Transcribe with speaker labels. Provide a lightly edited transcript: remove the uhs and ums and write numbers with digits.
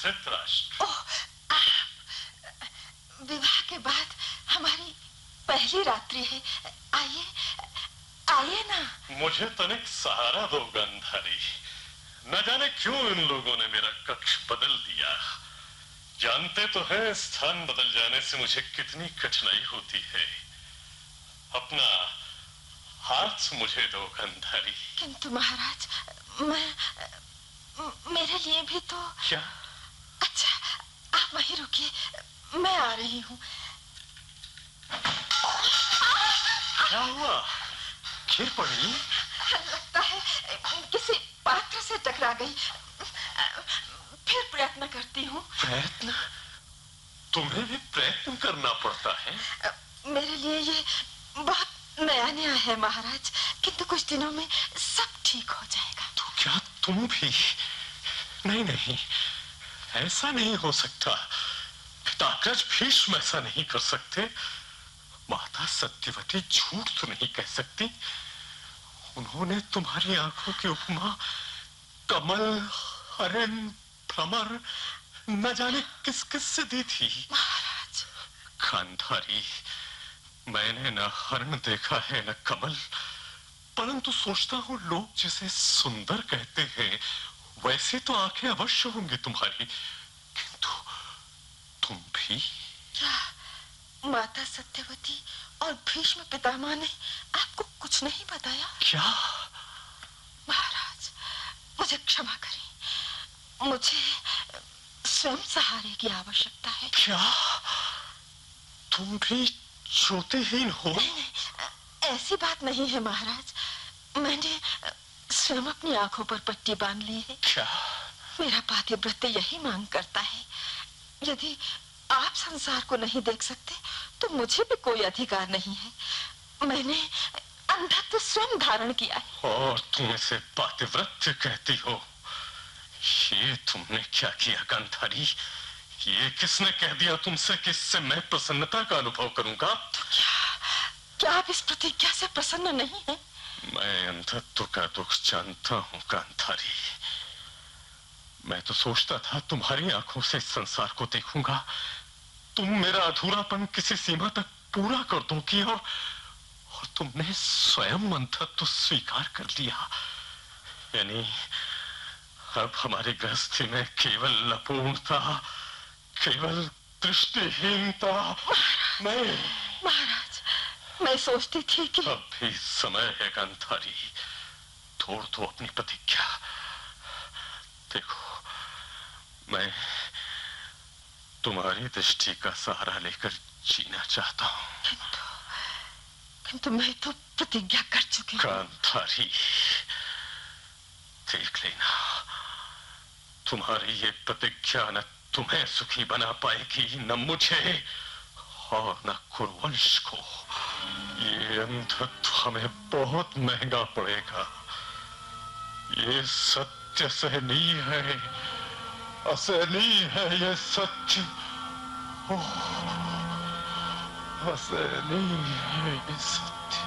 Speaker 1: धृतराष्ट्र।
Speaker 2: ओह, आप, विवाह के बाद हमारी पहली रात्रि है, आइए आइए ना।
Speaker 1: मुझे तनिक सहारा दो गांधारी। न जाने क्यों इन लोगों ने मेरा कक्ष बदल दिया। जानते तो है स्थान बदल जाने से मुझे कितनी कठिनाई होती है। अपना हाथ मुझे दो गांधारी।
Speaker 2: किंतु महाराज, मेरे लिए भी तो।
Speaker 1: क्या?
Speaker 2: अच्छा, आप वहीं रुकिए, मैं आ रही हूँ।
Speaker 1: क्या हुआ? गिर पड़ी?
Speaker 2: लगता है किसी पात्र से टकरा गई। फिर प्रयत्न करती हूँ।
Speaker 1: प्रयत्न? तुम्हें भी प्रयत्न करना पड़ता है?
Speaker 2: मेरे लिए ये बहुत नया नया है महाराज, किंतु कुछ दिनों में सब ठीक हो जाएगा।
Speaker 1: तो क्या तुम भी? नहीं नहीं, ऐसा नहीं हो सकता। पिताग्रज भीष्म ऐसा नहीं कर सकते। माता सत्यवती झूठ तो नहीं कह सकती। उन्होंने तुम्हारी आंखों की उपमा कमल, हरण, भ्रमर, न जाने किस किस से दी थी।
Speaker 2: महाराज,
Speaker 1: गांधारी, मैंने न हरण देखा है न कमल, परंतु सोचता हूं लोग जिसे सुंदर कहते हैं वैसे तो आंखें अवश्य होंगी तुम्हारी। किंतु तुम भी?
Speaker 2: क्या माता सत्यवती और भीष्म पितामह ने आपको कुछ नहीं बताया?
Speaker 1: क्या?
Speaker 2: महाराज, मुझे क्षमा करें, मुझे स्वयं सहारे की आवश्यकता है।
Speaker 1: क्या तुम भी ज्योतिहीन हो?
Speaker 2: नहीं नहीं, ऐसी बात नहीं है महाराज। मैंने स्वयं अपनी आंखों पर पट्टी बांध ली है।
Speaker 1: क्या?
Speaker 2: मेरा पातिव्रत्य यही मांग करता है। यदि आप संसार को नहीं देख सकते तो मुझे भी कोई अधिकार नहीं है। मैंने अंधत्व स्वयं धारण किया है।
Speaker 1: और तुम इसे पातिव्रत्य कहती हो? ये तुमने क्या किया गांधारी? ये किसने कह दिया तुमसे कि इससे मैं प्रसन्नता का अनुभव करूंगा?
Speaker 2: तो क्या आप इस प्रतिज्ञा से प्रसन्न नहीं हैं?
Speaker 1: मैं अंधत्व का दुख जानता हूं गांधारी। मैं तो सोचता था तुम्हारी आंखों से इस संसार को देखूंगा, तुम मेरा अधूरापन किसी सीमा तक पूरा कर दोगी, और तुमने स्वयं अंधत्व स्वीकार कर लिया। यानी अब हमारी गृहस्थी में केवल अपूर्णता, केवल दृष्टिहीनता।
Speaker 2: महाराज, मैं सोचती थी कि
Speaker 1: अब भी समय है गांधारी, तोड़ दो अपनी प्रतिज्ञा। देखो, मैं तुम्हारी दृष्टि का सहारा लेकर जीना चाहता हूं।
Speaker 2: किंतु मैं तो प्रतिज्ञा कर चुकी हूं।
Speaker 1: गांधारी, देख लेना, तुम्हारी ये प्रतिज्ञा न तुम्हें सुखी बना पाएगी, न मुझे और न कुरुवंश को। ये अंधत्व हमें बहुत महंगा पड़ेगा। ये सत्य सहनीय है, असहनीय है ये सत्य। असहनीय है ये सत्य।